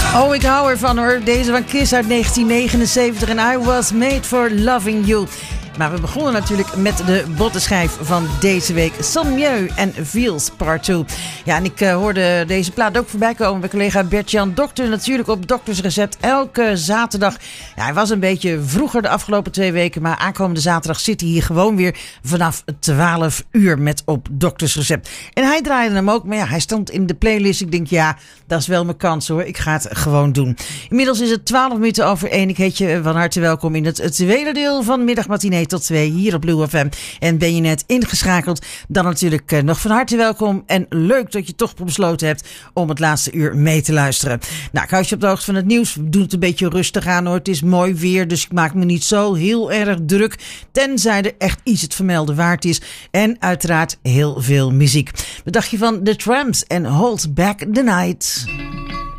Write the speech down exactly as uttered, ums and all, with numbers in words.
Oh, ik hou ervan hoor. Deze van Kiss uit negentien negenenzeventig en I Was Made For Loving You. Maar we begonnen natuurlijk met de bottenschijf van deze week. Son Mieux en Feels Part twee. Ja, en ik uh, hoorde deze plaat ook voorbij komen bij collega Bert-Jan Dokter. Natuurlijk op Doktersrecept elke zaterdag. Ja, hij was een beetje vroeger de afgelopen twee weken. Maar aankomende zaterdag zit hij hier gewoon weer vanaf twaalf uur met op Doktersrecept. En hij draaide hem ook. Maar ja, hij stond in de playlist. Ik denk, ja, dat is wel mijn kans hoor. Ik ga het gewoon doen. Inmiddels is het twaalf minuten over één. Ik heet je van harte welkom in het tweede deel van Middagmatinee tot twee hier op Blue F M. En ben je net ingeschakeld, dan natuurlijk uh, nog van harte welkom. En leuk dat je toch besloten hebt om het laatste uur mee te luisteren. Nou, ik hou je op de hoogte van het nieuws. We doen het een beetje rustig aan hoor. Het is mooi weer, dus ik maak me niet zo heel erg druk. Tenzij er echt iets het vermelden waard is. En uiteraard heel veel muziek. Wat dacht je van The Tramps en Hold Back the Night?